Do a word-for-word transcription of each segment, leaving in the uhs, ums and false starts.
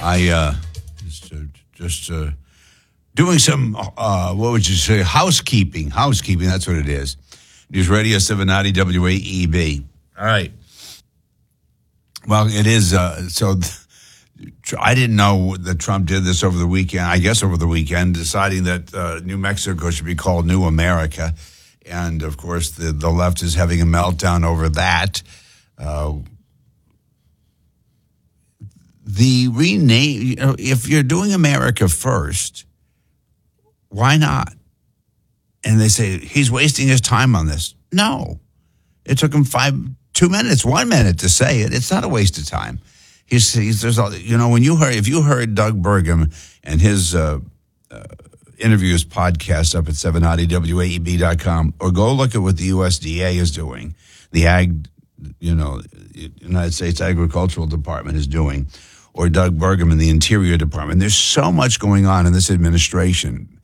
I uh, just uh, just uh, doing some uh, what would you say housekeeping? Housekeeping. That's what it is. News Radio seven ninety W A E B. All right. Well, it is. Uh, so th- I didn't know that Trump did this over the weekend. I guess over the weekend, deciding that uh, New Mexico should be called New America, and of course the the left is having a meltdown over that. Uh, The rename, you know, if you're doing America first, why not? And they say, he's wasting his time on this. No. It took him five, two minutes, one minute to say it. It's not a waste of time. He's, he's there's all, you know, when you heard, if you heard Doug Burgum and his uh, uh, interviews podcast up at seven ninety W A E B dot com, or go look at what the U S D A is doing, the Ag, you know, United States Agricultural Department is doing, or Doug Burgum in the Interior Department. There's so much going on in this administration.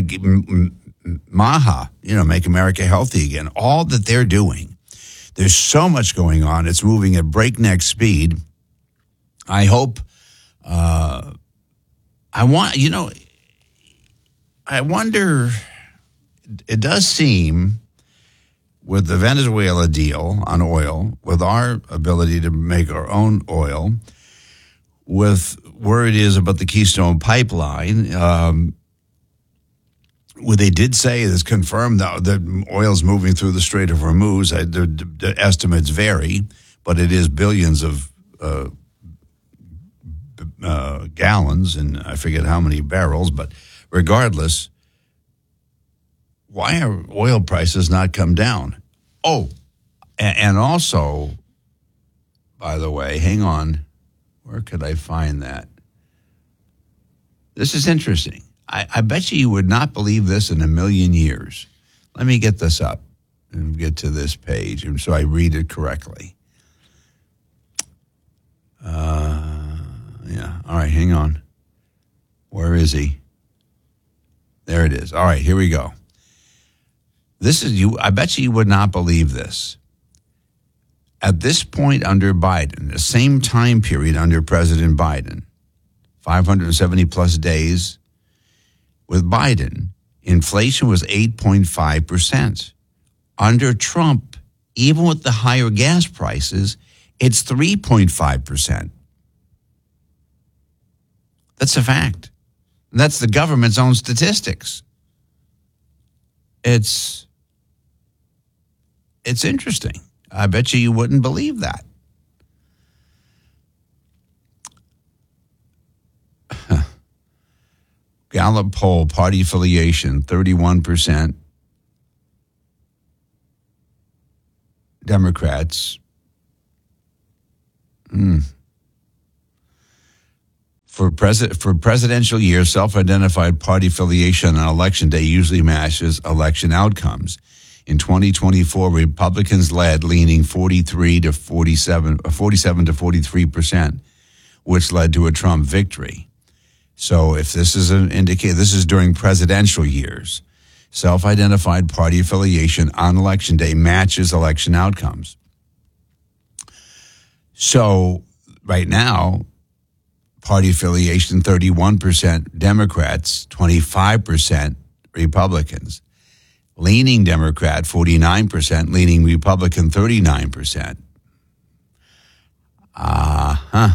MAHA, you know, Make America Healthy Again, all that they're doing. There's so much going on. It's moving at breakneck speed. I hope, uh, I want, you know, I wonder, it does seem with the Venezuela deal on oil, with our ability to make our own oil, with where it is about the Keystone Pipeline, um, where they did say it is confirmed that, that oil's moving through the Strait of Hormuz. I, the, the estimates vary, but it is billions of uh, uh, gallons, and I forget how many barrels. But regardless, why are oil prices not come down? Oh, and, and also, by the way, hang on. Where could I find that? This is interesting. I, I bet you you would not believe this in a million years. Let me get this up and get to this page, and so I read it correctly. Uh, yeah. All right, hang on. Where is he? There it is. All right, here we go. This is you. I bet you you would not believe this. At this point under Biden, the same time period under President Biden, five hundred seventy plus days with Biden, inflation was eight point five percent. Under Trump, even with the higher gas prices, it's three point five percent. That's a fact. And that's the government's own statistics. It's, it's interesting. I bet you you wouldn't believe that. Gallup poll, party affiliation, thirty-one percent. Democrats. Hmm. For, pres- for presidential year, self-identified party affiliation on election day usually matches election outcomes. In twenty twenty-four, Republicans led, leaning forty-three to forty-seven, forty-seven to forty-three percent, which led to a Trump victory. So if this is an indicator, this is during presidential years. Self-identified party affiliation on election day matches election outcomes. So right now, party affiliation, thirty-one percent Democrats, twenty-five percent Republicans. Leaning Democrat, forty-nine percent. Leaning Republican, thirty-nine percent. Uh-huh.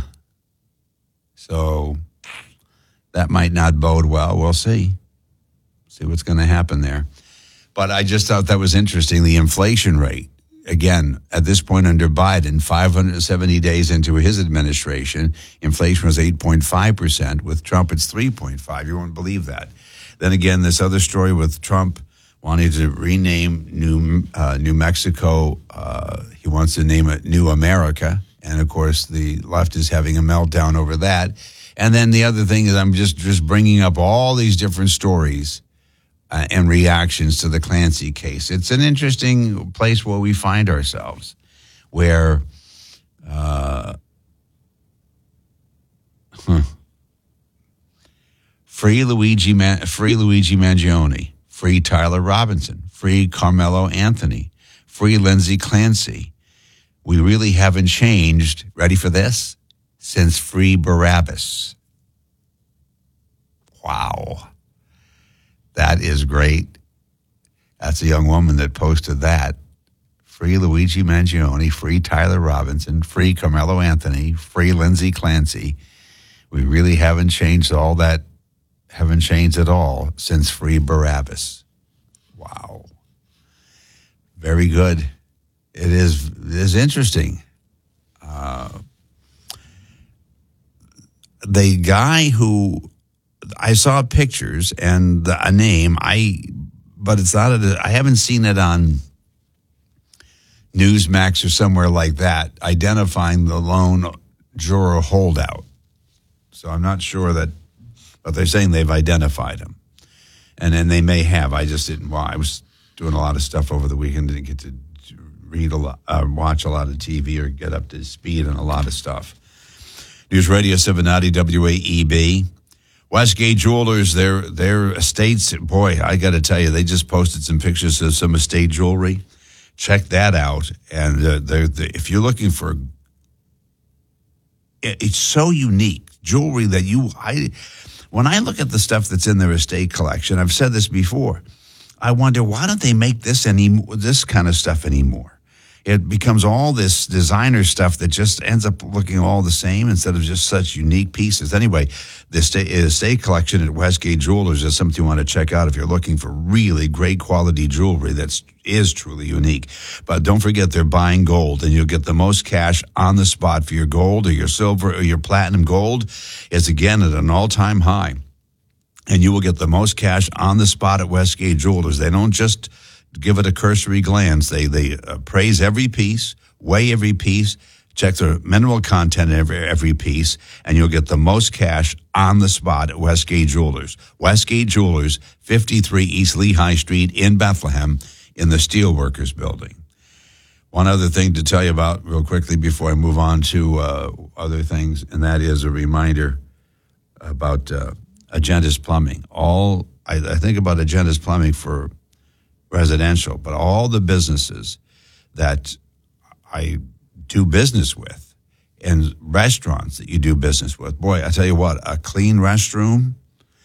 So that might not bode well. We'll see. See what's going to happen there. But I just thought that was interesting. The inflation rate, again, at this point under Biden, five hundred seventy days into his administration, inflation was eight point five percent. With Trump, it's three point five. You won't believe that. Then again, this other story with Trump wanting to rename New uh, New Mexico. Uh, he wants to name it New America. And, of course, the left is having a meltdown over that. And then the other thing is I'm just, just bringing up all these different stories uh, and reactions to the Clancy case. It's an interesting place where we find ourselves, where uh, huh, free Luigi Man- free Luigi Mangione, free Tyler Robinson, free Carmelo Anthony, free Lindsey Clancy. We really haven't changed, ready for this, since free Barabbas. Wow. That is great. That's a young woman that posted that. Free Luigi Mangione, free Tyler Robinson, free Carmelo Anthony, free Lindsey Clancy. We really haven't changed all that, haven't changed at all since free Barabbas. Wow. Very good. It is, it is interesting. Uh, the guy who, I saw pictures and the, a name, I, but it's not, a, I haven't seen it on Newsmax or somewhere like that, identifying the lone juror holdout. So I'm not sure that, but they're saying they've identified him. And then they may have. I just didn't, well, I was doing a lot of stuff over the weekend, didn't get to read a lot, uh, watch a lot of T V or get up to speed on a lot of stuff. News Radio seven ninety W A E B. Westgate Jewelers, their, their estates, boy, I got to tell you, they just posted some pictures of some estate jewelry. Check that out. And uh, they're, they're, if you're looking for, it, it's so unique jewelry that you, I, when I look at the stuff that's in their estate collection, I've said this before, I wonder, why don't they make this any, this kind of stuff anymore? It becomes all this designer stuff that just ends up looking all the same instead of just such unique pieces. Anyway, the estate, estate collection at Westgate Jewelers is something you want to check out if you're looking for really great quality jewelry that is truly unique. But don't forget, they're buying gold, and you'll get the most cash on the spot for your gold or your silver or your platinum. Gold is, again, at an all-time high, and you will get the most cash on the spot at Westgate Jewelers. They don't just give it a cursory glance. They they appraise every piece, weigh every piece, check the mineral content in every, every piece, and you'll get the most cash on the spot at Westgate Jewelers. Westgate Jewelers, fifty-three East Lehigh Street in Bethlehem in the Steelworkers Building. One other thing to tell you about real quickly before I move on to uh, other things, and that is a reminder about uh, Agenda's Plumbing. All I, I think about Agenda's Plumbing for residential, but all the businesses that I do business with and restaurants that you do business with, boy, I tell you what, a clean restroom,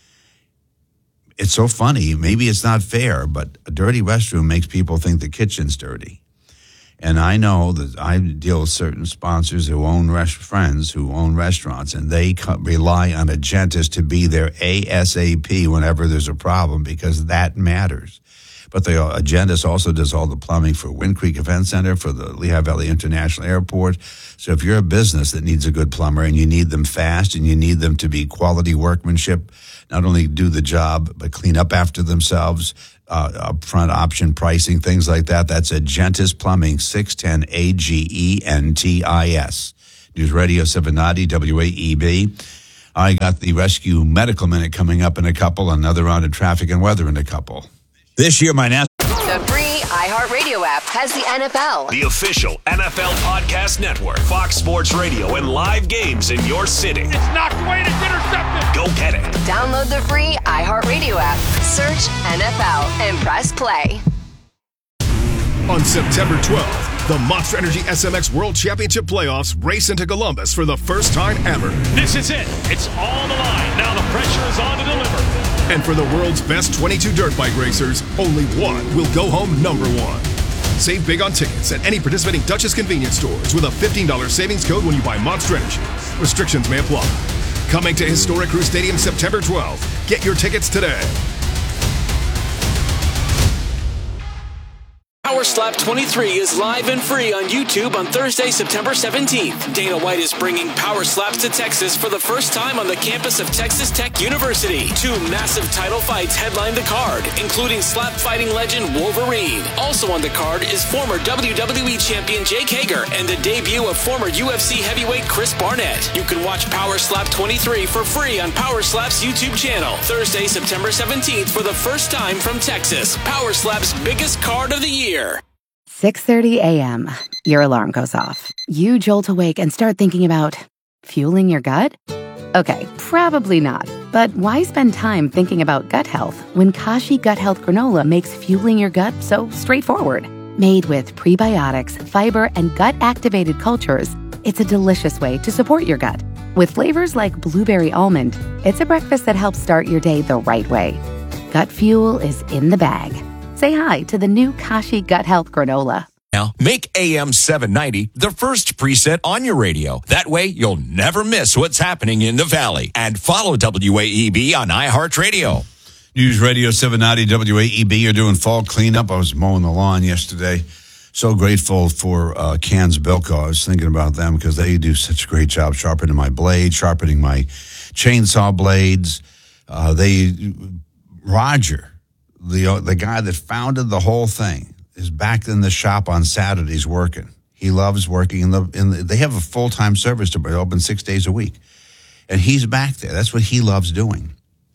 it's so funny. Maybe it's not fair, but a dirty restroom makes people think the kitchen's dirty. And I know that I deal with certain sponsors who own res- friends who own restaurants, and they co- rely on Agentis to be there ASAP whenever there's a problem, because that matters. But the uh, Agentis also does all the plumbing for Wind Creek Event Center, for the Lehigh Valley International Airport. So if you're a business that needs a good plumber and you need them fast and you need them to be quality workmanship, not only do the job, but clean up after themselves, uh, upfront option pricing, things like that, that's Agentis Plumbing, six ten A G E N T I S. News Radio seven ninety W A E B. I got the Rescue Medical Minute coming up in a couple, another round of traffic and weather in a couple. This year, my national... The free iHeartRadio app has the N F L. The official N F L podcast network. Fox Sports Radio and live games in your city. It's knocked away and it's intercepted. Go get it. Download the free iHeartRadio app. Search N F L and press play. On September twelfth, the Monster Energy S M X World Championship Playoffs race into Columbus for the first time ever. This is it. It's on the line. Now the pressure is on to deliver. And for the world's best twenty-two dirt bike racers, only one will go home number one. Save big on tickets at any participating Dutchess convenience stores with a fifteen dollars savings code when you buy Monster Energy. Restrictions may apply. Coming to historic Crew Stadium September twelfth. Get your tickets today. Power Slap twenty-three is live and free on YouTube on Thursday, September seventeenth. Dana White is bringing Power Slaps to Texas for the first time on the campus of Texas Tech University. Two massive title fights headline the card, including slap fighting legend Wolverine. Also on the card is former W W E champion Jake Hager and the debut of former U F C heavyweight Chris Barnett. You can watch Power Slap twenty-three for free on Power Slap's YouTube channel. Thursday, September seventeenth for the first time from Texas. Power Slap's biggest card of the year. six thirty a.m. Your alarm goes off. You jolt awake and start thinking about fueling your gut? Okay, probably not. But why spend time thinking about gut health when Kashi Gut Health Granola makes fueling your gut so straightforward? Made with prebiotics, fiber, and gut-activated cultures, it's a delicious way to support your gut. With flavors like blueberry almond, it's a breakfast that helps start your day the right way. Gut Fuel is in the bag. Say hi to the new Kashi Gut Health Granola. Now, make A M seven ninety the first preset on your radio. That way, you'll never miss what's happening in the Valley. And follow W A E B on iHeartRadio. News Radio seven ninety W A E B. You're doing fall cleanup. I was mowing the lawn yesterday. So grateful for uh, Cans Bilko. I was thinking about them because they do such a great job sharpening my blade, sharpening my chainsaw blades. Uh, they, Roger, the the guy that founded the whole thing, is back in the shop on Saturdays working. He loves working in the, in the they have a full-time service to open six days a week. And he's back there. That's what he loves doing.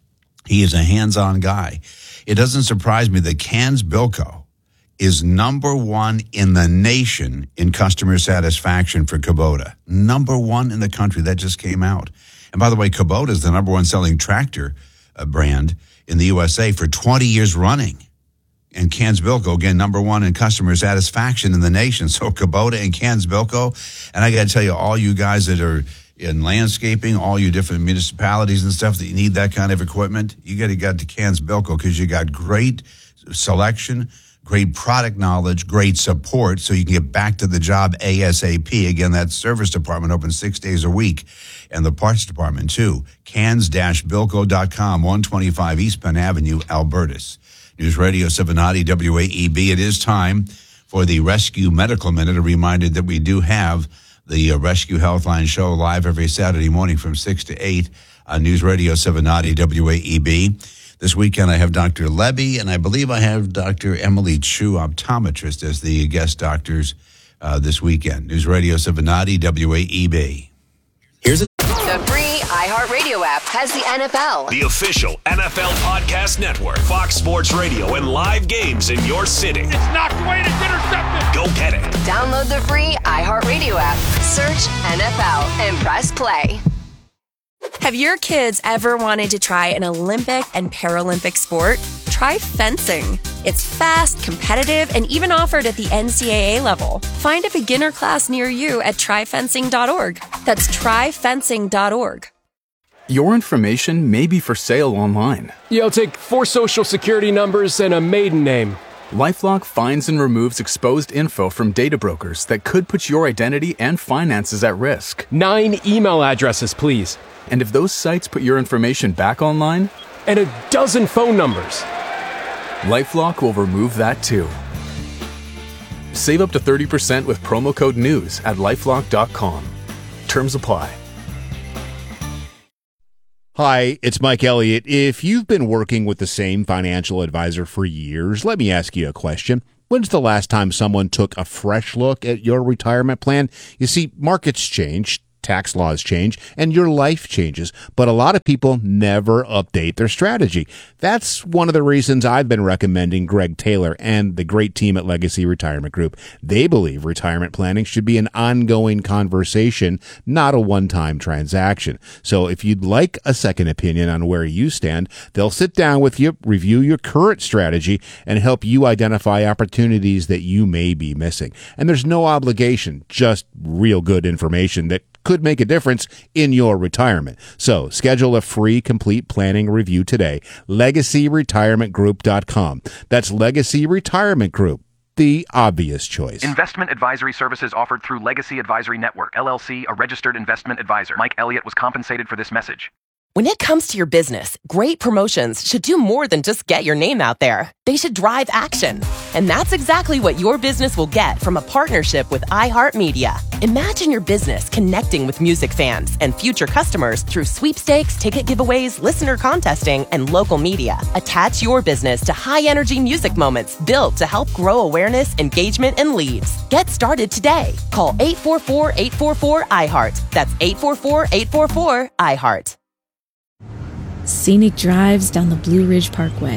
He is a hands-on guy. It doesn't surprise me that Cans Bilko is number one in the nation in customer satisfaction for Kubota. Number one in the country. That just came out. And by the way, Kubota is the number one selling tractor uh, brand in the U S A for twenty years running. And Cans Bilko, again, number one in customer satisfaction in the nation. So Kubota and Cans Bilko. And I got to tell you, all you guys that are in landscaping, all you different municipalities and stuff that you need that kind of equipment, you got to get to Cans Bilko because you got great selection, great product knowledge, great support, so you can get back to the job ASAP. Again, that service department open six days a week, and the parts department too. cans dash bilko dot com, one twenty-five East Penn Avenue, Albertus. News Radio seven ninety W A E B. It is time for the Rescue Medical Minute. A reminder that we do have the uh, Rescue Healthline show live every Saturday morning from six to eight on News Radio seven ninety W A E B. This weekend I have Doctor Levy, and I believe I have Doctor Emily Chu, optometrist, as the guest doctors uh, this weekend. News Radio seven ninety W A E B. Here's a The free iHeartRadio app has the N F L, The official N F L Podcast Network, Fox Sports Radio, and live games in your city. It's knocked away and it's intercepted. Go get it. Download the free iHeartRadio app, search N F L, and press play. Have your kids ever wanted to try an Olympic and Paralympic sport? Try fencing. It's fast, competitive, and even offered at the N C double A level. Find a beginner class near you at try fencing dot org. That's try fencing dot org. Your information may be for sale online. Yeah, I'll take four social security numbers and a maiden name. LifeLock finds and removes exposed info from data brokers that could put your identity and finances at risk. Nine email addresses, please. And if those sites put your information back online? And a dozen phone numbers. LifeLock will remove that too. Save up to thirty percent with promo code NEWS at lifelock dot com. Terms apply. Hi, it's Mike Elliott. If you've been working with the same financial advisor for years, let me ask you a question. When's the last time someone took a fresh look at your retirement plan? You see, markets change, tax laws change, and your life changes, but a lot of people never update their strategy. That's one of the reasons I've been recommending Greg Taylor and the great team at Legacy Retirement Group. They believe retirement planning should be an ongoing conversation, not a one-time transaction. So if you'd like a second opinion on where you stand, they'll sit down with you, review your current strategy, and help you identify opportunities that you may be missing. And there's no obligation, just real good information that could make a difference in your retirement. So schedule a free complete planning review today. legacy retirement group dot com. That's Legacy Retirement Group, the obvious choice. Investment advisory services offered through Legacy Advisory Network, L L C, a registered investment advisor. Mike Elliott was compensated for this message. When it comes to your business, great promotions should do more than just get your name out there. They should drive action. And that's exactly what your business will get from a partnership with iHeartMedia. Imagine your business connecting with music fans and future customers through sweepstakes, ticket giveaways, listener contesting, and local media. Attach your business to high-energy music moments built to help grow awareness, engagement, and leads. Get started today. Call eight four four, eight four four, I heart. That's eight four four, eight four four, I heart. Scenic drives down the Blue Ridge Parkway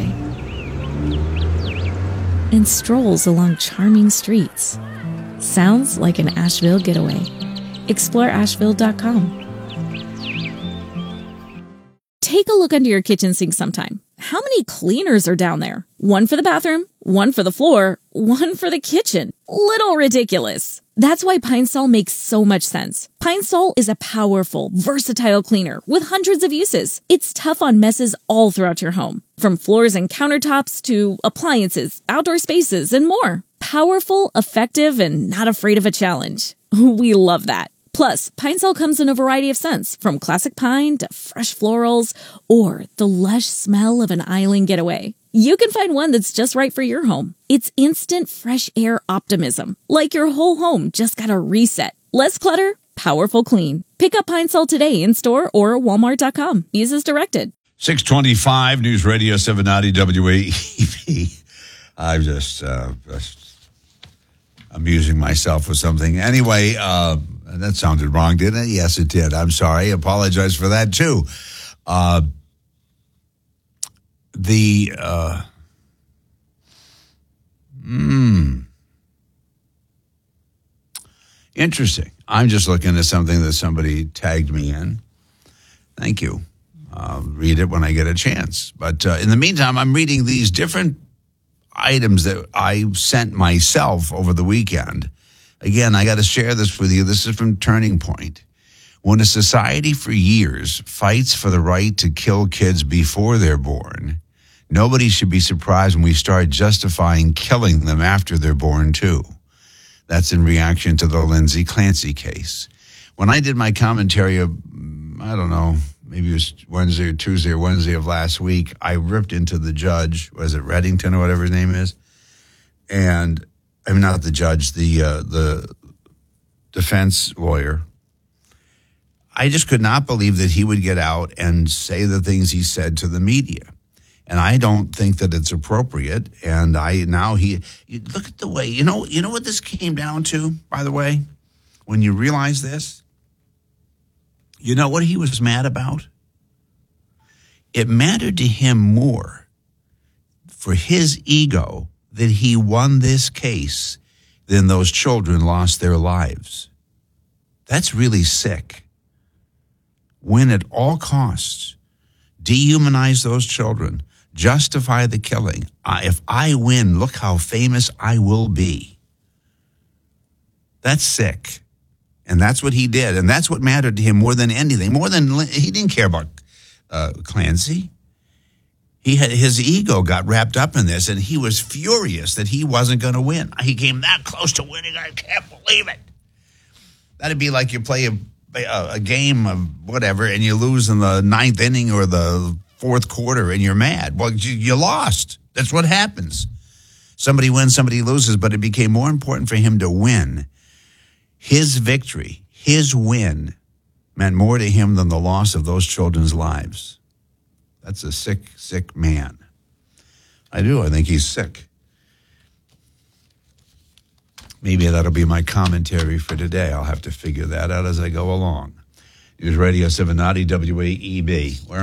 and strolls along charming streets. Sounds like an Asheville getaway. explore asheville dot com. Take a look under your kitchen sink sometime. How many cleaners are down there? One for the bathroom, one for the floor, one for the kitchen. Little ridiculous. That's why Pine Sol makes so much sense. Pine Sol is a powerful, versatile cleaner with hundreds of uses. It's tough on messes all throughout your home, from floors and countertops to appliances, outdoor spaces, and more. Powerful, effective, and not afraid of a challenge. We love that. Plus, Pine Sol comes in a variety of scents, from classic pine to fresh florals, or the lush smell of an island getaway. You can find one that's just right for your home. It's instant fresh air optimism, like your whole home just got a reset. Less clutter, powerful clean. Pick up Pine Sol today in store or walmart dot com. Use as directed. six twenty-five News Radio seven ninety W A E B. I'm just, uh, just amusing myself with something. Anyway, uh, that sounded wrong, didn't it? Yes, it did. I'm sorry. I apologize for that, too. Uh, the, uh, hmm. Interesting. I'm just looking at something that somebody tagged me in. Thank you. I'll read it when I get a chance. But uh, in the meantime, I'm reading these different items that I sent myself over the weekend. Again, I got to share this with you. This is from Turning Point. When a society for years fights for the right to kill kids before they're born, nobody should be surprised when we start justifying killing them after they're born, too. That's in reaction to the Lindsay Clancy case. When I did my commentary of, I don't know, maybe it was Wednesday or Tuesday or Wednesday of last week, I ripped into the judge, was it Reddington or whatever his name is? And, I mean, not the judge, the uh, the defense lawyer. I just could not believe that he would get out and say the things he said to the media. And I don't think that it's appropriate. And I now he look at the way, you know, you know what this came down to, by the way, when you realize this? You know what he was mad about? It mattered to him more for his ego that he won this case than those children lost their lives. That's really sick. Win at all costs. Dehumanize those children. Justify the killing. I, if I win, look how famous I will be. That's sick. And that's what he did. And that's what mattered to him more than anything. More than, he didn't care about uh, Clancy. He had, his ego got wrapped up in this, and he was furious that he wasn't going to win. He came that close to winning. I can't believe it. That'd be like you play a, a, a game of whatever, and you lose in the ninth inning or the fourth quarter, and you're mad. Well, you, you lost. That's what happens. Somebody wins, somebody loses, but it became more important for him to win. His victory, his win, meant more to him than the loss of those children's lives. That's a sick, sick man. I do. I think he's sick. Maybe that'll be my commentary for today. I'll have to figure that out as I go along. News Radio seven ninety W A E B. Where am